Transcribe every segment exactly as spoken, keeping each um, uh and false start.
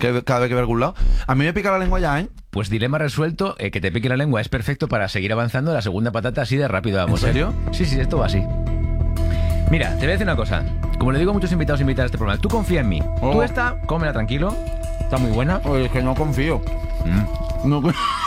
que cada vez que veo algún lado. A mí me pica la lengua ya, ¿eh? Pues dilema resuelto, eh, que te pique la lengua es perfecto para seguir avanzando. La segunda patata así de rápido vamos. ¿En serio? ¿eh? Sí, sí, esto va así. Mira, te voy a decir una cosa. Como le digo a muchos invitados e invitadas a este programa, tú confía en mí. Oh. Tú esta, cómela tranquilo. Está muy buena. Oye, es que no confío. Mm. No,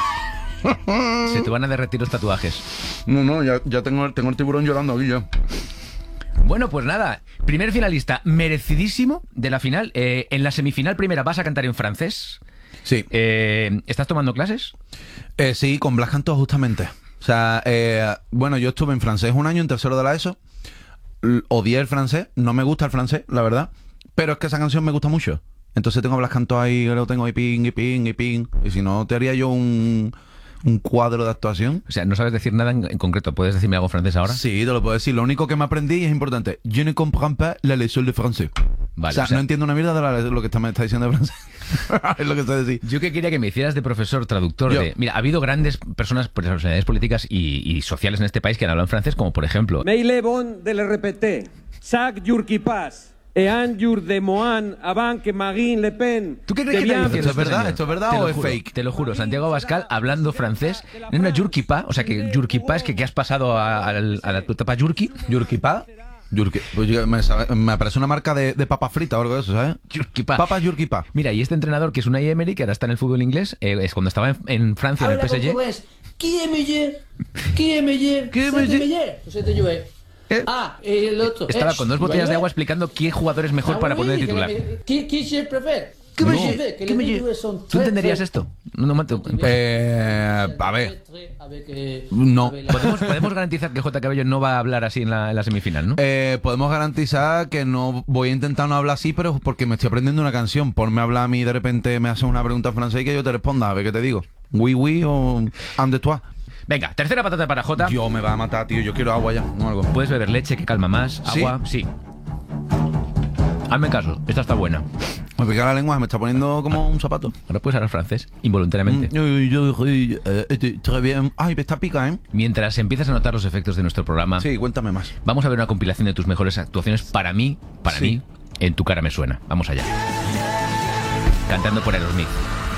Se te van a derretir los tatuajes. no, no ya, ya tengo, tengo el tiburón llorando aquí ya. Bueno, pues nada. Primer finalista merecidísimo de la final. Eh, en la semifinal primera vas a cantar en francés. Sí. Eh, ¿Estás tomando clases? Eh, sí, con Blas Cantó justamente. O sea, eh, bueno, yo estuve en francés un año en tercero de la ESO. L- Odié el francés. No me gusta el francés, la verdad. Pero es que esa canción me gusta mucho. Entonces tengo a Blas Cantó ahí, lo tengo ahí ping, y ping, y ping. Y si no, te haría yo un, un cuadro de actuación. O sea, no sabes decir nada en, en concreto. ¿Puedes decirme algo francés ahora? Sí, te lo puedo decir. Lo único que me aprendí es importante. Je ne comprends pas la leçon de français. Vale, o, sea, o sea- no entiendo una mierda de la- lo que está- me está diciendo de francés. Es lo que está diciendo. Yo que quería que me hicieras de profesor traductor Yo. de... Mira, ha habido grandes personas, personalidades políticas y, y sociales en este país que han hablado en francés, como por ejemplo... Meile bon de le répéter. Sac Yurkipas. Et un jour de Mohan avant que Marine Le Pen. ¿Tú qué crees que devienne- está diciendo ¿Esto es verdad? señor? ¿Esto es verdad Te o lo es juro, fake? Te lo juro, Santiago Abascal hablando francés en una yurkipa, o sea que yurkipa es que, que has pasado a, a, a la tu etapa yurki. ¿Yurkipa? Yurki, pues yo- me, sabe- me aparece una marca de, de papa frita o algo de eso, ¿sabes? Yurkipa. Papas Yurkipa. Mira, y este entrenador que es Unai Emery, que ahora está en el fútbol inglés, eh, es cuando estaba en, en Francia, en el P S G. Qui est meilleur? Qui est meilleur? Qui est C'était meilleur? meilleur. C'était joué. Eh, Ah, et l'autre. Estaba eh, con dos tu botellas vas de jouer? agua explicando qué jugador es mejor Ah, para oui, poner de que titular. la- Qui, qui je préfère? ¿Qué Moi, me je lle- veux que qué les me deux lle- joueurs sont ¿Tú très, entenderías très- esto? No, no, mato- Eh, a ver. très, très avec, eh, No. avec la- ¿Podemos, podemos garantizar que J. Cabello no va a hablar así en la, en la semifinal, ¿no? Eh, podemos garantizar que no voy a intentar no hablar así, pero porque me estoy aprendiendo una canción. Ponme a hablar a mí y de repente me haces una pregunta en francés y que yo te responda. A ver qué te digo. Oui, oui o and de toi. Venga, tercera patata para J. Dios, me va a matar, tío. Yo quiero agua ya. No algo. Puedes beber leche que calma más, ¿Sí? agua, sí. Hazme caso, esta está buena. Me pica la lengua, me está poniendo como un zapato. Ahora puedes hablar francés, involuntariamente. Mm, yo- yo- eh, eh, très bien. Ay, me está pica, ¿eh? Mientras empiezas a notar los efectos de nuestro programa, Sí, cuéntame más. vamos a ver una compilación de tus mejores actuaciones para mí, para Sí. mí, en Tu cara me suena. Vamos allá. Cantando por Aerosmith.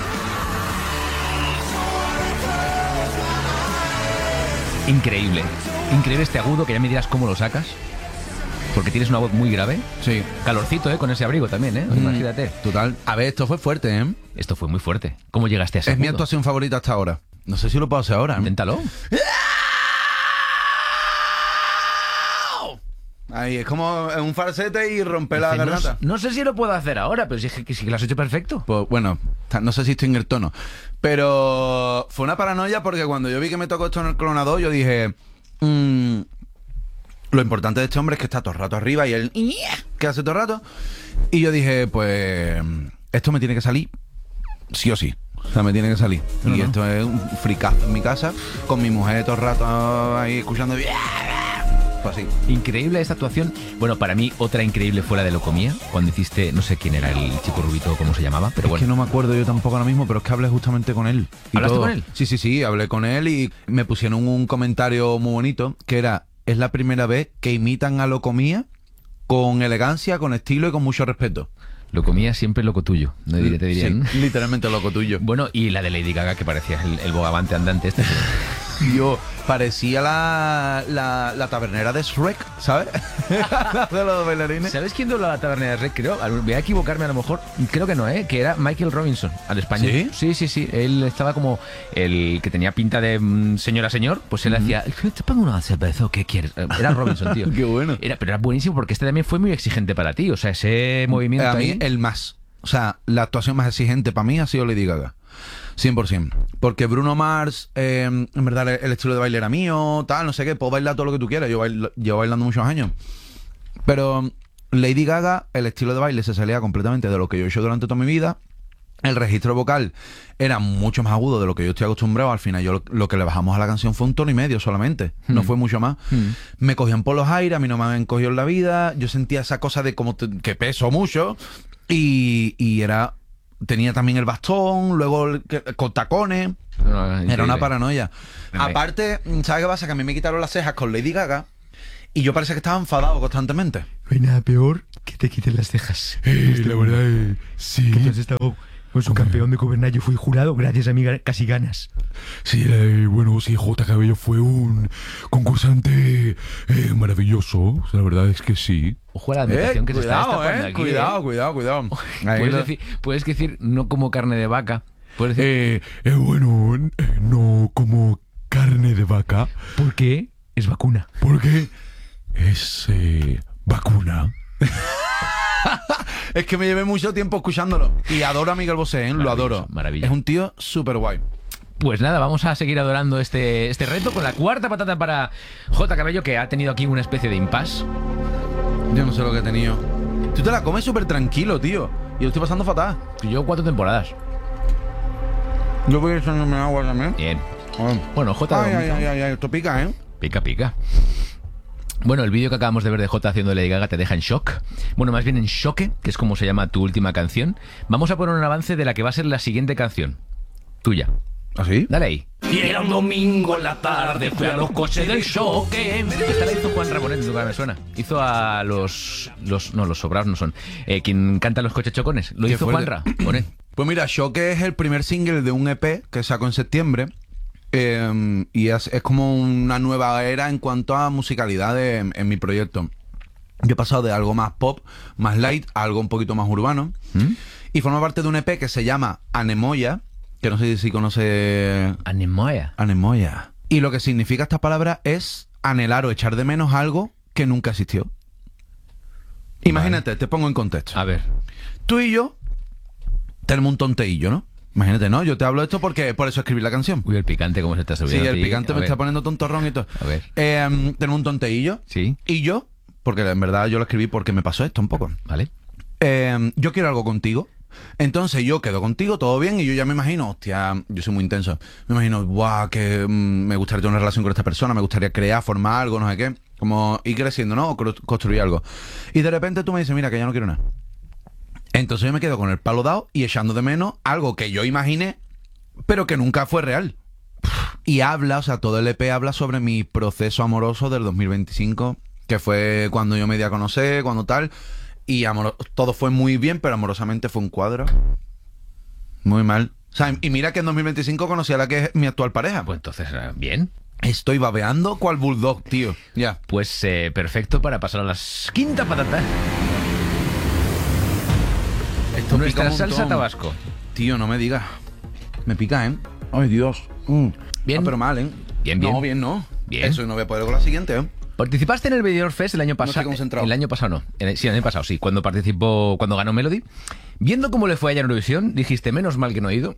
Increíble. Increíble este agudo, que ya me dirás cómo lo sacas. Porque tienes una voz muy grave. Sí. Calorcito, ¿eh? Con ese abrigo también, ¿eh? Mm. Imagínate. Total. A ver, esto fue fuerte, ¿eh? Esto fue muy fuerte. ¿Cómo llegaste a ese Es mi agudo? actuación favorita hasta ahora. No sé si lo puedo hacer ahora. ¿eh? Inténtalo. Ahí, es como un falsete y romper la Dice, no, garganta. no sé si lo puedo hacer ahora, pero sí que sí que lo has hecho perfecto. Pues bueno, ta- no sé si estoy en el tono. Pero fue una paranoia porque cuando yo vi que me tocó esto en el clonador, yo dije... mm, lo importante de este hombre es que está todo el rato arriba y él... que hace todo el rato. Y yo dije, pues... esto me tiene que salir sí o sí. O sea, me tiene que salir. No, y no. esto es un fricazo en mi casa, con mi mujer todo el rato ahí escuchando... Pues así. Increíble esta actuación. Bueno, para mí otra increíble fue la de Locomía, cuando hiciste, no sé quién era el chico rubito, cómo se llamaba, pero Es bueno. que no me acuerdo yo tampoco ahora mismo, pero es que hablé justamente con él. y ¿Hablaste todo. con él? Sí, sí, sí, hablé con él y me pusieron un comentario muy bonito que era, es la primera vez que imitan a Locomía con elegancia, con estilo y con mucho respeto. Locomía siempre loco tuyo, no diré, te dirían. Sí, literalmente loco tuyo. Bueno, y la de Lady Gaga, que parecía el, el bogavante andante este. Yo parecía la, la, la tabernera de Shrek, ¿sabes? De los bailarines. ¿Sabes quién doblaba la taberna de Rec? Creo, voy a equivocarme a lo mejor, creo que no, ¿eh? Que era Michael Robinson, al español. ¿Sí? Sí, sí, sí. Él estaba como el que tenía pinta de mm, señora señor, pues él hacía, ¿te pongo una cerveza o qué quieres? Era Robinson, tío. Qué bueno. Era, pero era buenísimo porque este también fue muy exigente para ti, o sea, ese movimiento A mí, ahí... el más. O sea, la actuación más exigente para mí ha sido Lady Gaga. cien por ciento. Porque Bruno Mars, eh, en verdad, el, el estilo de baile era mío, tal, no sé qué. Puedo bailar todo lo que tú quieras. Yo bailo- llevo bailando muchos años. Pero Lady Gaga, el estilo de baile se salía completamente de lo que yo he hecho durante toda mi vida. El registro vocal era mucho más agudo de lo que yo estoy acostumbrado. Al final, yo lo, lo que le bajamos a la canción fue un tono y medio solamente. No Hmm. fue mucho más. Hmm. Me cogían por los aires, a mí no me han cogido en la vida. Yo sentía esa cosa de como te- que peso mucho. Y, y era... Tenía también el bastón, luego el, que- con tacones. No, Era increíble. una paranoia. Me- Aparte, ¿sabes qué pasa? Que a mí me quitaron las cejas con Lady Gaga y yo parece que estaba enfadado constantemente. No hay nada peor que te quiten las cejas. Eh, la verdad, eh, sí. Que tú has estado Pues un campeón de Coberná, yo fui jurado gracias a mi ga- casi ganas. Sí, eh, bueno, sí, J. Cabello fue un concursante eh, maravilloso. La verdad es que sí. Ojo a la Eh, ambientación que se está cuidado, destapando eh, aquí. cuidado, ¿eh? cuidado, cuidado. Ahí Puedes lo- decir, puedes decir no como carne de vaca. Puedes decir, Eh, eh, bueno, eh, no como carne de vaca, ¿por qué? Es vacuna. porque es eh, vacuna. Es que me llevé mucho tiempo escuchándolo. Y adoro a Miguel Bosé, ¿eh? Lo Maravilloso, adoro. maravilla. Es un tío súper guay. Pues nada, vamos a seguir adorando este, este reto con la cuarta patata para J. Cabello, que ha tenido aquí una especie de impasse. Yo no sé lo que he tenido. Tú te la comes súper tranquilo, tío. Y lo estoy pasando fatal. Yo cuatro temporadas. Yo voy echándome agua también. Bien. Ay, Bueno, J. ay, ay, ay, ay, ay, esto pica, ¿eh? Pica, pica. Bueno, el vídeo que acabamos de ver de J haciendo Lady Gaga te deja en shock. Bueno, más bien en choque, que es como se llama tu última canción. Vamos a poner un avance de la que va a ser la siguiente canción. Tuya. ¿Así? Dale ahí. Y era un domingo en la tarde, fui a los coches del choque. Esta la hizo Juan Ramonet, nunca me suena. Hizo a los... los no, los sobrados no son. Eh, quien canta los coches chocones. Lo Qué hizo fuerte. Juan Ramonet. Pues mira, Choque es el primer single de un E P que sacó en septiembre. eh, y es, es como una nueva era en cuanto a musicalidad de- en, en mi proyecto. Yo he pasado de algo más pop, más light, a algo un poquito más urbano. ¿Mm? Y forma parte de un E P que se llama Anemoya, que no sé si conoce Anemoya. Anemoya. Y lo que significa esta palabra es anhelar o echar de menos algo que nunca existió. Imagínate, te pongo en contexto. A ver. Tú y yo tenemos un tonteillo, ¿no? Imagínate, ¿no? Yo te hablo de esto porque por eso escribí la canción. Uy, el picante, ¿cómo se está Sí, subiendo? a el ti? picante A me ver. está poniendo tontorrón y todo. A ver. Eh, tenemos un tonteillo. Sí. Y yo, porque en verdad yo lo escribí porque me pasó esto un poco. Vale. Eh, yo quiero algo contigo. Entonces yo quedo contigo, todo bien, y yo ya me imagino, hostia, yo soy muy intenso. Me imagino, guau, que mm, me gustaría tener una relación con esta persona, me gustaría crear, formar algo, no sé qué. Como ir creciendo, ¿no? O cru- construir algo. Y de repente tú me dices, mira, que ya no quiero nada. Entonces yo me quedo con el palo dado y echando de menos algo que yo imaginé, pero que nunca fue real. Y habla, o sea, todo el E P habla sobre mi proceso amoroso del dos mil veinticinco, que fue cuando yo me di a conocer, cuando tal. Y amor- todo fue muy bien, pero amorosamente fue un cuadro. Muy mal. O sea, y mira que en dos mil veinticinco conocí a la que es mi actual pareja. Pues entonces, eh, bien. Estoy babeando cual bulldog, tío. Ya. Pues eh, perfecto para pasar a las quinta patata. Esto pica Nuestra un salsa montón. tabasco. Tío, no me digas. Me pica, ¿eh? Ay, Dios. Mm. Bien. Ah, pero mal, ¿eh? Bien, No, bien. bien, no. Bien. Eso no voy a poder con la siguiente, ¿eh? Participaste en el Benidorm Fest el año estoy pasado. concentrado. El año pasado no. En el- sí, el año pasado sí. Cuando participó, cuando ganó Melody. Viendo cómo le fue allá en Eurovisión, dijiste, menos mal que no he ido.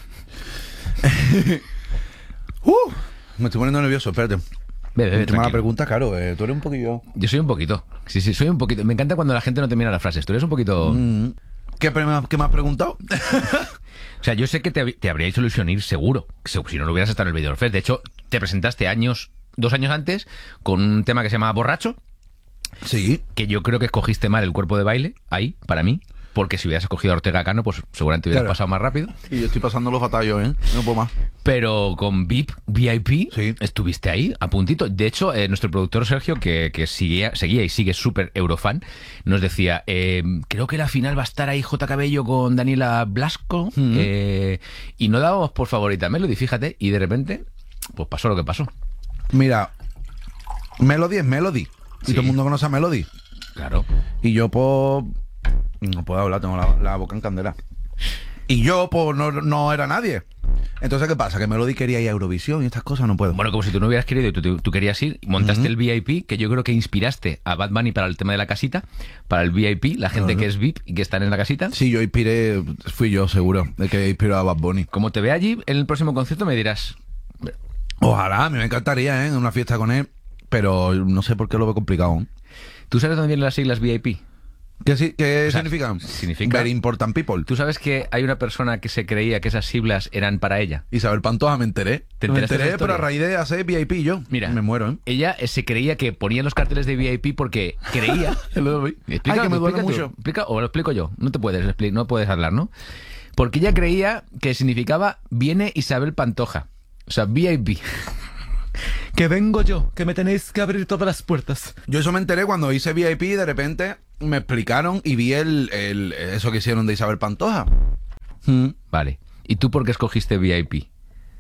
Uh, me estoy poniendo nervioso, espérate. Bebe, bebe, Última tranquilo. pregunta, claro. eh, tú eres un poquillo... Yo soy un poquito. Sí, sí, soy un poquito. Me encanta cuando la gente no termina las frases. Tú eres un poquito... Mm. ¿Qué, pre- ¿Qué me has preguntado? O sea, yo sé que te, hab- te habría hecho ilusión ir seguro. Se- Si no, no hubieras estado en el Benidorm Fest. De hecho, te presentaste años, dos años antes, con un tema que se llama Borracho, Sí. que yo creo que escogiste mal el cuerpo de baile, ahí, para mí. Porque si hubieras escogido a Ortega Cano, pues seguramente hubieras Claro. pasado más rápido. Y yo estoy pasando los batallos, ¿eh? No puedo más. Pero con V I P, V I P, Sí. estuviste ahí, a puntito. De hecho, eh, nuestro productor Sergio, que, que seguía, seguía y sigue súper eurofan, nos decía, eh, creo que la final va a estar ahí J. Cabello con Daniela Blasco, eh, y no dábamos por favorita Melody, fíjate, y de repente, pues pasó lo que pasó. Mira, Melody es Melody. Y Sí. todo el mundo conoce a Melody. Claro. Y yo, pues... No puedo hablar, tengo la, la boca en candela. Y yo, pues, no, no era nadie. Entonces, ¿qué pasa? Que Melody quería ir a Eurovisión y estas cosas no puedo. Bueno, como si tú no hubieras querido y tú, tú- tú querías ir, montaste el V I P, que yo creo que inspiraste a Bad Bunny para el tema de la casita, para el V I P, la gente Claro. que es V I P y que están en la casita. Sí, yo inspiré... Fui yo, seguro, de que inspiró a Bad Bunny. Como te ve allí, en el próximo concierto me dirás, Ojalá, a mí me encantaría, ¿eh? Una fiesta con él. Pero no sé por qué lo veo complicado. ¿tú sabes dónde vienen las siglas V I P? ¿Qué, sí- qué O sea, significan? significa- Very important people. ¿Tú sabes que hay una persona que se creía que esas siglas eran para ella? Isabel Pantoja, me enteré. ¿Te me enteraste de enteré, esa pero a historia? raíz de hacer V I P yo. Mira, Me muero, ¿eh? Ella eh, se creía que ponía los carteles de V I P porque creía... Explica, Ay, que me duele explica tú, mucho. explica- o lo explico yo. No te puedes, expli- no puedes hablar, ¿no? Porque ella creía que significaba viene Isabel Pantoja. O sea, V I P. Que vengo yo, que me tenéis que abrir todas las puertas. Yo eso me enteré cuando hice V I P y de repente me explicaron y vi el, el eso que hicieron de Isabel Pantoja. Mm. Vale. ¿Y tú por qué escogiste V I P?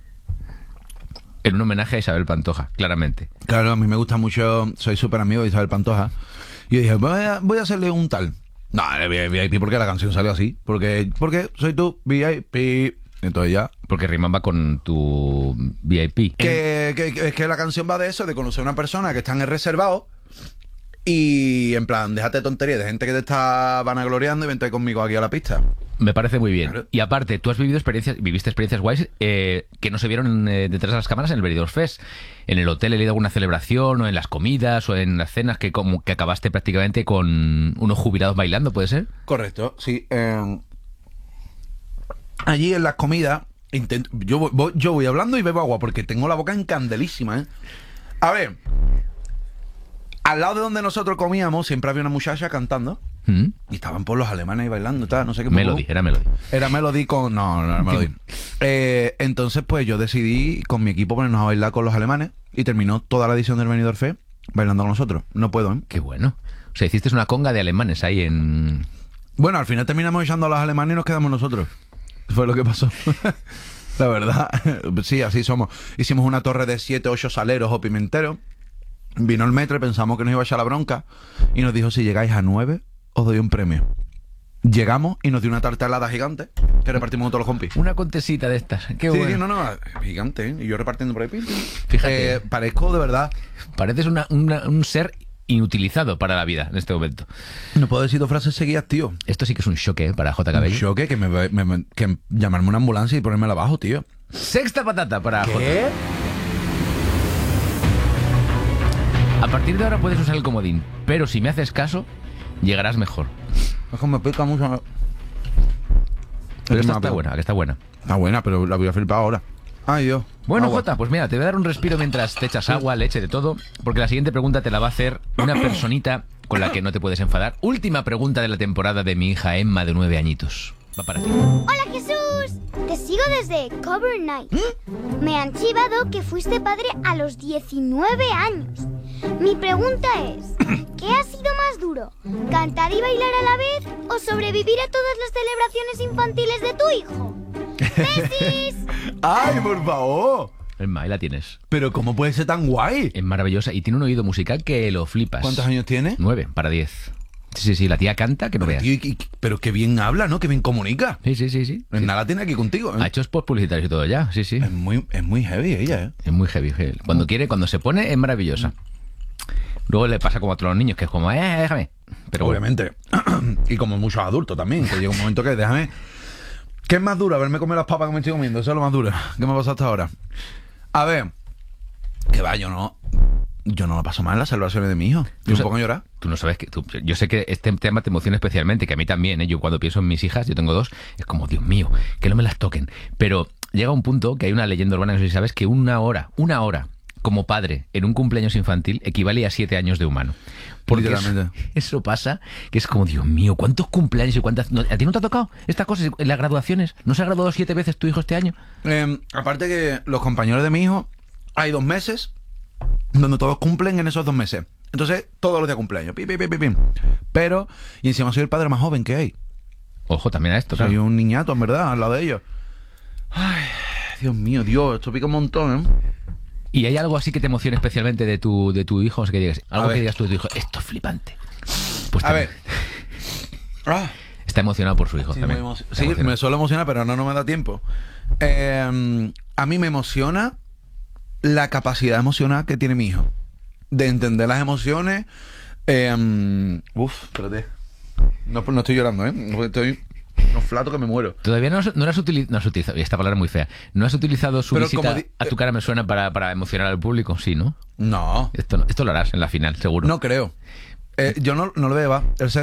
En un homenaje a Isabel Pantoja, claramente. Claro, a mí me gusta mucho, soy súper amigo de Isabel Pantoja. Y yo dije, voy a, voy a hacerle un tal. No, el V I P porque la canción salió así. Porque, porque soy tú, V I P. Entonces ya. Porque rimaba con tu V I P. Que, que, que es que la canción va de eso, de conocer a una persona que está en el reservado. Y en plan, déjate tonterías de gente que te está vanagloriando y vente conmigo aquí a la pista. Me parece muy bien. Claro. Y aparte, tú has vivido experiencias, viviste experiencias guays eh, que no se vieron eh, detrás de las cámaras en el Benidorm Fest. En el hotel he leído alguna celebración, o en las comidas, o en las cenas, que como que acabaste prácticamente con unos jubilados bailando, ¿puede ser? Correcto, sí. Eh, allí en las comidas, intento, yo, voy, voy- yo voy hablando y bebo agua porque tengo la boca encandelísima, ¿eh? A ver, al lado de donde nosotros comíamos siempre había una muchacha cantando. ¿Mm? Y estaban por los alemanes ahí bailando, tal, no sé qué. Melody, era Melody. Era Melody con... No, no era Melody. Eh, entonces, pues yo decidí con mi equipo ponernos a bailar con los alemanes y terminó toda la edición del Benidorm Fest bailando con nosotros. No puedo, ¿eh? Qué bueno. O sea, hiciste una conga de alemanes ahí en... Bueno, al final terminamos echando a los alemanes y nos quedamos nosotros. Fue lo que pasó. La verdad. Sí, así somos. Hicimos una torre de siete, ocho saleros o pimenteros. Vino el metro y pensamos que nos iba a echar la bronca. Y nos dijo, si llegáis a nueve, os doy un premio. Llegamos y nos dio una tarta helada gigante que repartimos con todos los compis. Una contesita de estas. Qué Sí, bueno. sí, no, no, gigante, ¿eh? Y yo repartiendo por ahí. pim, pim. Fíjate. Eh, parezco de verdad. Pareces una- una- un ser inutilizado para la vida en este momento. No puedo decir dos frases seguidas, tío. Esto sí que es un choque ¿eh? para J. Un Cabello. choque que me, me- me- que llamarme una ambulancia y ponérmela abajo, tío. Sexta patata para J. A partir de ahora puedes usar el comodín, pero si me haces caso, llegarás mejor. Es que me pica mucho. Pero Es esta una está pica. buena, que está buena. Está buena, pero la voy a flipar ahora. Ay, Dios. Bueno, Agua. Jota, pues mira, te voy a dar un respiro mientras te echas agua, leche, de todo, porque la siguiente pregunta te la va a hacer una personita con la que no te puedes enfadar. Última pregunta de la temporada de mi hija Emma, de nueve añitos. Va para ti. Hola Jesús, te sigo desde Cover Night. Me han chivado que fuiste padre a los diecinueve años. Mi pregunta es, ¿qué ha sido más duro? ¿Cantar y bailar a la vez o sobrevivir a todas las celebraciones infantiles de tu hijo? ¡Besis! ¡Ay, por favor! Emma, ahí la tienes. Pero ¿cómo puede ser tan guay? Es maravillosa y tiene un oído musical que lo flipas. ¿Cuántos años tiene? Nueve para diez. Sí, sí, sí, la tía canta que no veas. Tío, y- y- pero qué bien habla, ¿no? Qué bien comunica. Sí, sí, sí, sí. Pues nada tiene aquí contigo, ¿eh? Ha hecho spots publicitarios y todo ya, sí, sí. Es muy, es muy heavy ella, ¿eh? Es muy heavy, heavy. Cuando quiere, cuando se pone, es maravillosa. Luego le pasa como a todos los niños, que es como, eh, déjame. Pero bueno. Obviamente. Y como muchos adultos también, que llega un momento que déjame... ¿Qué es más duro? Haberme comido las papas que me estoy comiendo. Eso es lo más duro. ¿Qué me ha pasado hasta ahora? A ver. Que va, yo no... Yo no lo paso mal en las celebraciones de mi hijo. Yo sa- me pongo a llorar. Tú no sabes que... tú- yo sé que este tema te emociona especialmente, que a mí también, ¿eh? Yo cuando pienso en mis hijas, yo tengo dos, es como, Dios mío, que no me las toquen. Pero llega un punto que hay una leyenda urbana, no sé si sabes, que una hora, una hora, como padre, en un cumpleaños infantil, equivale a siete años de humano. Porque eso, Literalmente. eso pasa, que es como, Dios mío, ¿cuántos cumpleaños y cuántas... no- ¿A ti no te ha tocado estas cosas en las graduaciones? ¿No se ha graduado siete veces tu hijo este año? Eh, aparte que los compañeros de mi hijo, hay dos meses donde todos cumplen en esos dos meses. Entonces, todos los días cumpleaños. Pi, pi, pi, pi, pi. Pero, y encima soy el padre más joven que hay. Ojo, también a esto, Soy claro. un niñato, en verdad, al lado de ellos. Ay, Dios mío, Dios, esto pica un montón, ¿eh? ¿Y hay algo así que te emocione especialmente de tu, de tu hijo? O sea, que digas, algo A que ver. digas tú de tu hijo, esto es flipante. Pues A también- ver. Ah, Está emocionado por su hijo sí, también. me, emo- Está sí, emocionado. me suele emocionar, pero no, no me da tiempo. Eh, a mí me emociona la capacidad emocional que tiene mi hijo. De entender las emociones. Eh, uf, espérate. No, no estoy llorando, ¿eh? Estoy no flato que me muero. Todavía no, has- no, has utili- no has utilizado, y esta palabra es muy fea, ¿no has utilizado su Pero visita como di- a tu cara me suena para, para emocionar al público? Sí, ¿no? No, Esto, no- esto lo harás en la final, seguro. no creo. Eh, yo no, no lo veo, va. Él se